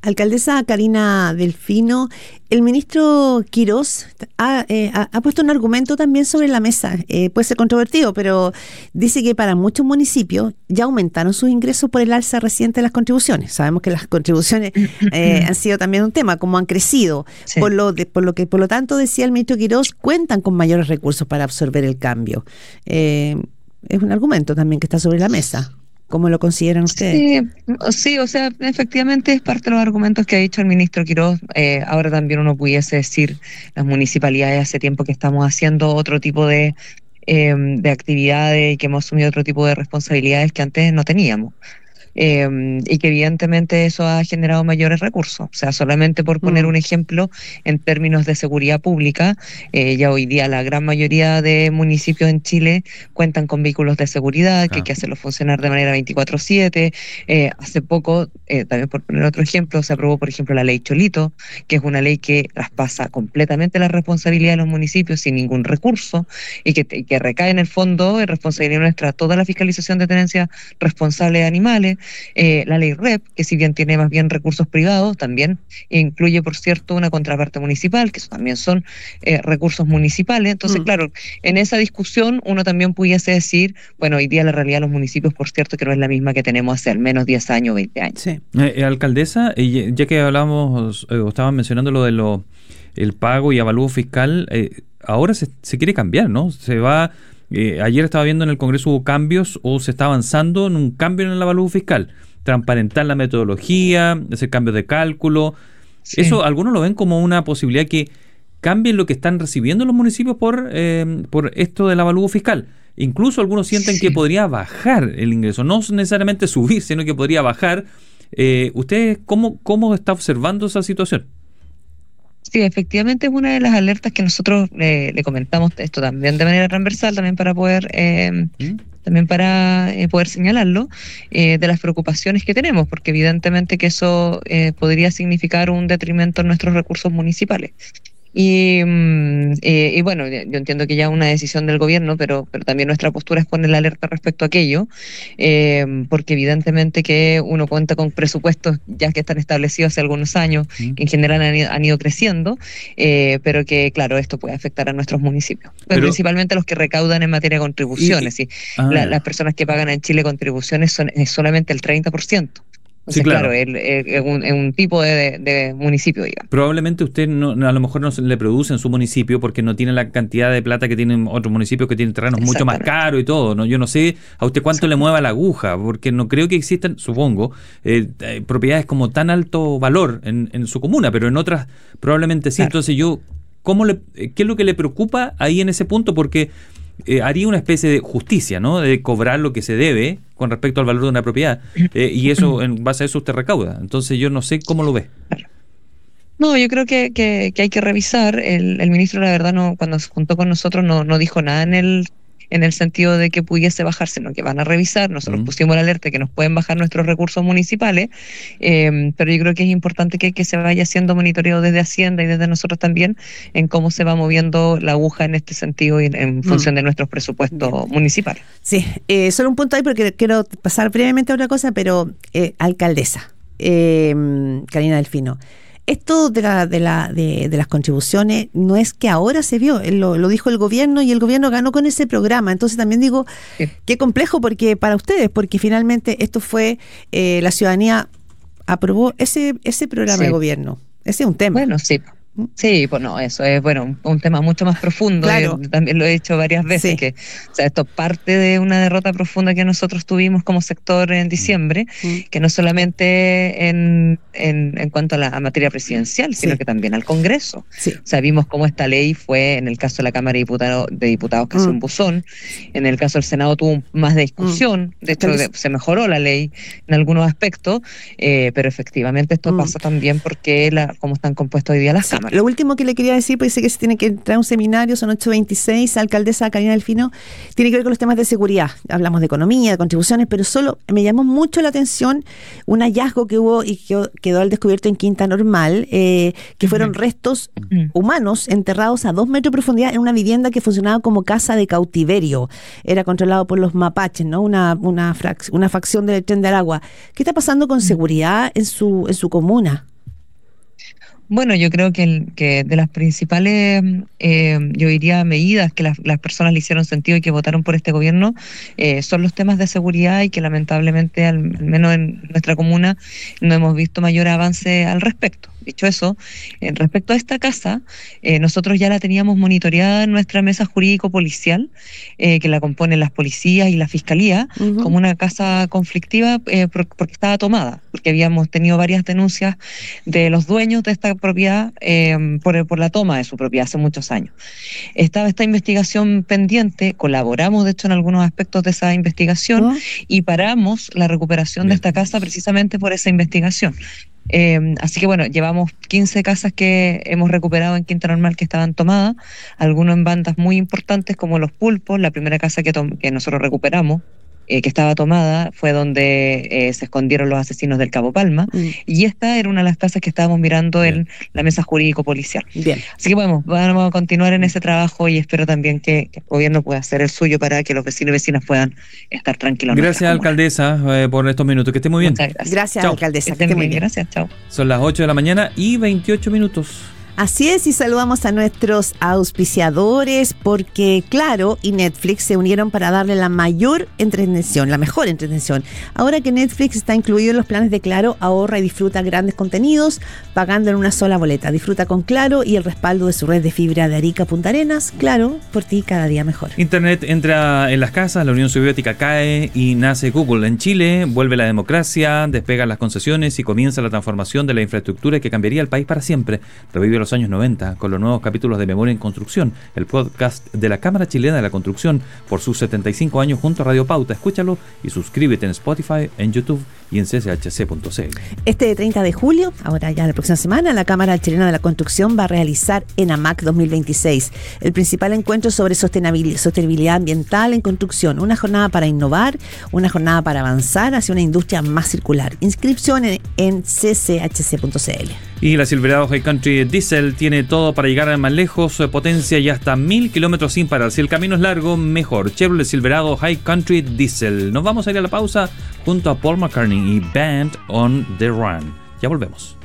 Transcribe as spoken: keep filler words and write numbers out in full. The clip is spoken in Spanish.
Alcaldesa Karina Delfino, el ministro Quirós ha, eh, ha, ha puesto un argumento también sobre la mesa. Eh, puede ser controvertido, pero dice que para muchos municipios ya aumentaron sus ingresos por el alza reciente de las contribuciones. Sabemos que las contribuciones eh, han sido también un tema, como han crecido. Sí. Por lo de, por lo que, por lo tanto, decía el ministro Quirós, cuentan con mayores recursos para absorber el cambio. Eh, es un argumento también que está sobre la mesa. ¿Cómo lo consideran ustedes? Sí, sí, o sea, efectivamente es parte de los argumentos que ha dicho el ministro Quirós. Eh, ahora también uno pudiese decir, las municipalidades hace tiempo que estamos haciendo otro tipo de, eh, de actividades y que hemos asumido otro tipo de responsabilidades que antes no teníamos. Eh, y que evidentemente eso ha generado mayores recursos. O sea, solamente por poner mm. un ejemplo, en términos de seguridad pública, eh, ya hoy día la gran mayoría de municipios en Chile cuentan con vehículos de seguridad, ah. que hay que hacerlos funcionar de manera veinticuatro siete. Eh, hace poco, eh, también por poner otro ejemplo, se aprobó, por ejemplo, la ley Cholito, que es una ley que traspasa completamente la responsabilidad de los municipios sin ningún recurso y que, y que recae en el fondo en responsabilidad nuestra toda la fiscalización de tenencia responsable de animales. Eh, la ley R E P, que si bien tiene más bien recursos privados, también incluye, por cierto, una contraparte municipal, que también son eh, recursos municipales. Entonces, mm. claro, en esa discusión uno también pudiese decir, bueno, hoy día la realidad de los municipios, por cierto, que no es la misma que tenemos hace al menos diez años, veinte años. Sí. Eh, eh, alcaldesa, eh, ya que hablábamos, eh, estaban mencionando lo de lo, el pago y avalúo fiscal, eh, ahora se, se quiere cambiar, ¿no? Se va... Eh, ayer estaba viendo en el Congreso hubo cambios o se está avanzando en un cambio en el avalúo fiscal, transparentar la metodología, hacer cambios de cálculo. Sí. Eso algunos lo ven como una posibilidad que cambien lo que están recibiendo los municipios por, eh, por esto del avalúo fiscal. Incluso algunos sienten sí. que podría bajar el ingreso, no necesariamente subir, sino que podría bajar. Eh, ¿Usted cómo, cómo está observando esa situación? Sí, efectivamente es una de las alertas que nosotros eh, le comentamos esto también de manera transversal, también para poder eh, ¿Mm? también para eh, poder señalarlo, eh, de las preocupaciones que tenemos, porque evidentemente que eso eh, podría significar un detrimento en nuestros recursos municipales. Y, eh, y bueno, yo entiendo que ya es una decisión del gobierno, pero, pero también nuestra postura es poner la alerta respecto a aquello, eh, porque evidentemente que uno cuenta con presupuestos ya que están establecidos hace algunos años, mm. que en general han ido, han ido creciendo, eh, pero que claro, esto puede afectar a nuestros municipios, pero, principalmente los que recaudan en materia de contribuciones. Y, y, ah, la, las personas que pagan en Chile contribuciones son es solamente el treinta por ciento. Entonces, sí, claro, es claro, un, un tipo de, de municipio, digamos. Probablemente usted no, a lo mejor no se le produce en su municipio porque no tiene la cantidad de plata que tienen otros municipios que tienen terrenos mucho más caros y todo, ¿no? Yo no sé a usted cuánto le mueva la aguja, porque no creo que existan, supongo, eh, eh, propiedades como tan alto valor en, en su comuna, pero en otras probablemente sí. Claro. Entonces yo, ¿cómo le, ¿qué es lo que le preocupa ahí en ese punto? Porque Eh, haría una especie de justicia, ¿no? De cobrar lo que se debe con respecto al valor de una propiedad, eh, y eso, en base a eso usted recauda. Entonces yo no sé cómo lo ve. No, yo creo que, que, que hay que revisar. El, el ministro, la verdad, no cuando se juntó con nosotros no, no dijo nada en el en el sentido de que pudiese bajar, sino que van a revisar. Nosotros mm. pusimos la alerta que nos pueden bajar nuestros recursos municipales, eh, pero yo creo que es importante que, que se vaya haciendo monitoreo desde Hacienda y desde nosotros también en cómo se va moviendo la aguja en este sentido y en, en función mm. de nuestros presupuestos Bien. municipales. Sí, eh, solo un punto ahí porque quiero pasar brevemente a otra cosa, pero eh, alcaldesa, eh, Karina Delfino, esto de, la, de, la, de, de las contribuciones no es que ahora se vio, lo, lo dijo el gobierno y el gobierno ganó con ese programa. Entonces también digo, sí. qué complejo porque para ustedes, porque finalmente esto fue, eh, la ciudadanía aprobó ese, ese programa sí. de gobierno. Ese es un tema. Bueno, sí. Sí, pues no, eso es bueno un, un tema mucho más profundo. Claro. Yo también lo he dicho varias veces, sí. que o sea, esto parte de una derrota profunda que nosotros tuvimos como sector en diciembre, mm. que no solamente en, en, en cuanto a la a materia presidencial, sino sí. que también al Congreso. Sí. O sea, vimos cómo esta ley fue, en el caso de la Cámara de Diputados, de Diputados casi mm. un buzón, en el caso del Senado tuvo más de discusión, mm. de hecho de, se mejoró la ley en algunos aspectos, eh, pero efectivamente esto mm. pasa también porque la, cómo están compuestas hoy día las sí. cámaras. Lo último que le quería decir, pues dice que se tiene que entrar a un seminario, son ocho veintiséis, alcaldesa Karina Delfino, tiene que ver con los temas de seguridad. Hablamos de economía, de contribuciones, pero solo me llamó mucho la atención un hallazgo que hubo y que quedó al descubierto en Quinta Normal, eh, que fueron uh-huh. restos uh-huh. humanos enterrados a dos metros de profundidad en una vivienda que funcionaba como casa de cautiverio. Era controlado por los mapaches, ¿no? Una, una, frac- una facción del Tren de Aragua. ¿Qué está pasando con uh-huh. seguridad en su, en su comuna? Bueno, yo creo que, el, que de las principales, eh, yo diría, medidas que las, las personas le hicieron sentido y que votaron por este gobierno eh, son los temas de seguridad y que lamentablemente, al, al menos en nuestra comuna, no hemos visto mayor avance al respecto. Dicho eso, en respecto a esta casa, eh, nosotros ya la teníamos monitoreada en nuestra mesa jurídico-policial, eh, que la componen las policías y la fiscalía, uh-huh. como una casa conflictiva eh, por, porque estaba tomada, porque habíamos tenido varias denuncias de los dueños de esta propiedad eh, por, por la toma de su propiedad hace muchos años. Estaba esta investigación pendiente, colaboramos de hecho en algunos aspectos de esa investigación uh-huh. y paramos la recuperación Bien. de esta casa precisamente por esa investigación. Eh, así que bueno, llevamos quince casas que hemos recuperado en Quinta Normal que estaban tomadas, algunos en bandas muy importantes como Los Pulpos, la primera casa que, to- que nosotros recuperamos, eh, que estaba tomada, fue donde eh, se escondieron los asesinos del Cabo Palma, mm. y esta era una de las casas que estábamos mirando Bien. en la mesa jurídico-policial. Bien. Así que bueno, vamos a continuar en ese trabajo y espero también que, que el gobierno pueda hacer el suyo para que los vecinos y vecinas puedan estar tranquilos. Gracias, alcaldesa, eh, por estos minutos. Que esté muy bien. Muchas gracias. Gracias, chao. alcaldesa. Que esté muy bien. Gracias, chao. Son las ocho de la mañana y veintiocho minutos. Así es, y saludamos a nuestros auspiciadores porque Claro y Netflix se unieron para darle la mayor entretención, la mejor entretención. Ahora que Netflix está incluido en los planes de Claro, ahorra y disfruta grandes contenidos pagando en una sola boleta. Disfruta con Claro y el respaldo de su red de fibra de Arica Punta Arenas. Claro, por ti cada día mejor. Internet entra en las casas, la Unión Soviética cae y nace Google. En Chile vuelve la democracia, despegan las concesiones y comienza la transformación de la infraestructura que cambiaría el país para siempre. Revive los años noventa con los nuevos capítulos de Memoria en Construcción, el podcast de la Cámara Chilena de la Construcción por sus setenta y cinco años junto a Radio Pauta. Escúchalo y suscríbete en Spotify, en YouTube y en c c h c punto c l. Este treinta de julio, ahora ya la próxima semana, la Cámara Chilena de la Construcción va a realizar ENAMAC dos mil veintiséis, el principal encuentro sobre sostenibilidad, sostenibilidad ambiental en construcción, una jornada para innovar, una jornada para avanzar hacia una industria más circular. Inscripción en, en c c h c punto c l. Y la Silverado High Country Diesel tiene todo para llegar más lejos, potencia y hasta mil kilómetros sin parar. Si el camino es largo, mejor. Chevrolet Silverado High Country Diesel. Nos vamos a ir a la pausa junto a Paul McCartney y Band on the Run. Ya volvemos.